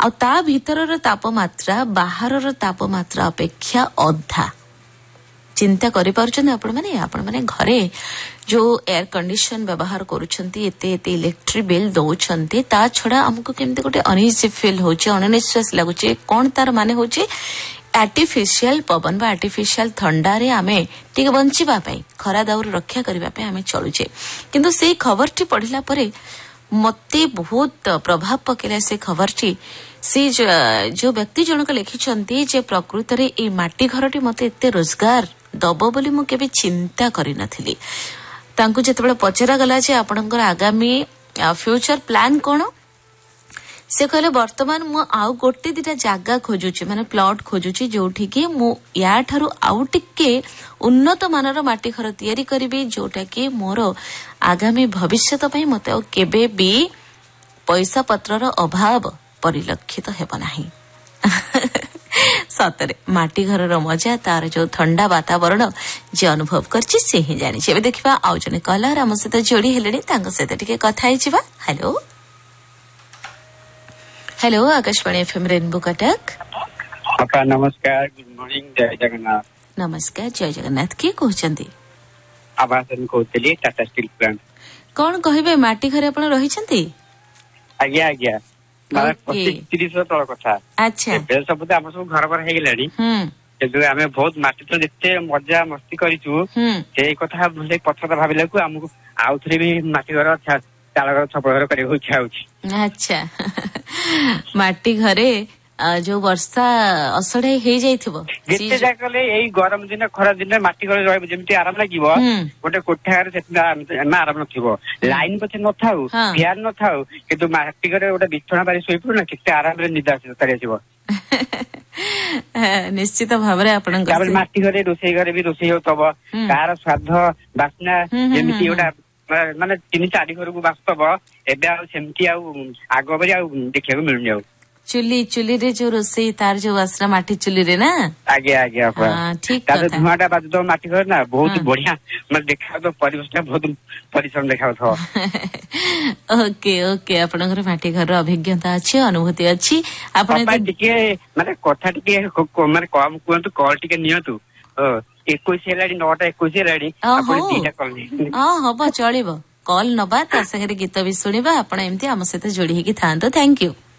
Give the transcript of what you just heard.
ता भीतर तापमात्रा बाहर तापमात्रा अपेक्षा अधा चिंता करि पारुछन आपण माने घरे जो एयर कंडीशन व्यवहार करूछंती एते इलेक्ट्रिक बिल दउछंती ता छडा हमको केमते गोटे अनइजी फील होचे अननिश्वास लागुचे कोन तार माने होचे आर्टिफिशियल पवन बा आर्टिफिशियल थंडा रे आमे टिक बंचिबा पई खरा दाउर रक्षा करबा पई आमे चलुचे किंतु से खबरटी पढिला परे मते बहुत प्रभाव पकेला से खबरटी से जो व्यक्ति जनक लिखिछंती जे प्रकृत रे ए माटी घरटी मते एते रोजगार दबो बोली मु केबे चिंता करि नथिली तांकु जेतेबेले पचरा गला जे आपनकर आगामी फ्यूचर प्लान कोन से कहले वर्तमान मु आउ गोटे दिटा जागा खोजुची माने प्लॉट खोजुची जोठी कि मु या ठारू आउ टिके उन्नत मानर माटी घर तयारी करिबी जोटा कि मोर आगामी भविष्यत पई मते केबे भी पैसा पत्रर अभाव परिलक्षित हेब नाही सतरे माटी घर मजा तार जो ठंडा वातावरण जे अनुभव करछि से ही जानि छे देखिबा आउ जने कलर हम सहित जोड़ी हेलेनी तांग सहित टिके कथा हिजिबा hello hello Akashvani FM rainbow Cuttack आपा नमस्कार गुड मॉर्निंग जय जगन्नाथ नमस्कार जय जगन्नाथ के कहउछंती आवासन कहतली टाटा स्टील प्लांट कोन कहिबे माटी घरे आपण रही छंती आज्ञा आज्ञा माने 30 तळ कथा अच्छा बेल सब त हम सब घर पर हे गेलाडी जे हमें बहुत माटी तो जते मजा मस्ती करिछु से कथा भले पछता भाबिला को हमको आउथरे भी माटी घर चाल घर छपर घर करे होछि आउछि अच्छा माटी घरे जो वर्षा असड़े हे जाइथिबो जेते जाकले एई गरम दिन खरा दिन माटी घरे रहबो जेमति आराम लागिवो गोटे कोठा घरे सेतना आराम नथिबो लाइन पछे न थाउ फैन न थाउ किंतु माटी घरे गोटे बिछना बारी सोई पड़ो ना केते आराम रे निदा करि आसीबो निश्चित भाबरे आपन माटी घरे रोसई घरे भी रोसई होतबो कार स्वाद बासना जेमति ओटा माने 3-4 घर को वास्तव एबे आ सेमति आ आगो बरी आ देखिया को मिल जाउ चुली रे जो रोसई तार जो वासना माटी चुली रे ना आगे आगे ठीक तार धुआटा बाजू तो माटी घर ना बहुत बढ़िया मतलब देखा तो परिवेशटा बहुत परिश्रम देखा तो ओके ओके आपन घर माटी घर अभिज्ञता अछि अनुभूति अछि आपन टिके माने कथा टिके माने कम कुंतु कॉल टिके नियतु 21 हेलाडी 9टा 21 हेलाडी आपन दीटा कॉल हबो चलिबो कॉल नबा ता संगे गीत भी सुनिबा आपण एमती हम सहित जोड़ी हेकी थांतो थैंक यू